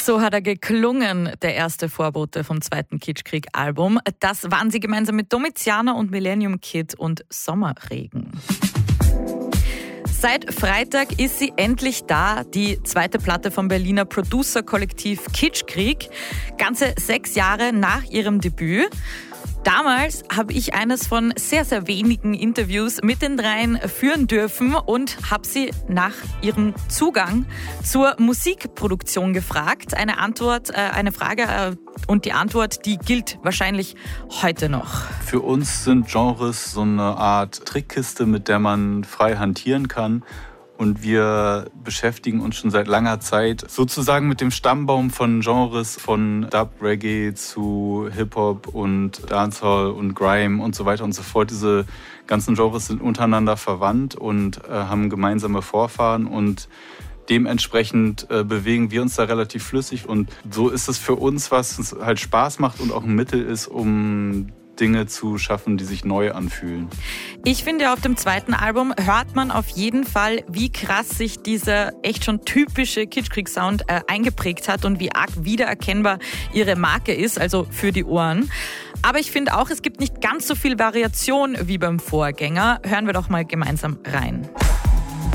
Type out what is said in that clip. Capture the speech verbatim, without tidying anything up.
So hat er geklungen, der erste Vorbote vom zweiten Kitschkrieg-Album. Das waren sie gemeinsam mit Domiziana und Millennium Kid und Sommerregen. Seit Freitag ist sie endlich da, die zweite Platte vom Berliner Producer-Kollektiv Kitschkrieg, ganze sechs Jahre nach ihrem Debüt. Damals habe ich eines von sehr, sehr wenigen Interviews mit den dreien führen dürfen und habe sie nach ihrem Zugang zur Musikproduktion gefragt. Eine Antwort, äh, eine Frage äh, und die Antwort, die gilt wahrscheinlich heute noch. Für uns sind Genres so eine Art Trickkiste, mit der man frei hantieren kann. Und wir beschäftigen uns schon seit langer Zeit sozusagen mit dem Stammbaum von Genres, von Dub, Reggae zu Hip-Hop und Dancehall und Grime und so weiter und so fort. Diese ganzen Genres sind untereinander verwandt und äh, haben gemeinsame Vorfahren und dementsprechend äh, bewegen wir uns da relativ flüssig. Und so ist es für uns, was uns halt Spaß macht und auch ein Mittel ist, um Dinge zu schaffen, die sich neu anfühlen. Ich finde, auf dem zweiten Album hört man auf jeden Fall, wie krass sich dieser echt schon typische Kitschkrieg-Sound äh, eingeprägt hat und wie arg wiedererkennbar ihre Marke ist, also für die Ohren. Aber ich finde auch, es gibt nicht ganz so viel Variation wie beim Vorgänger. Hören wir doch mal gemeinsam rein.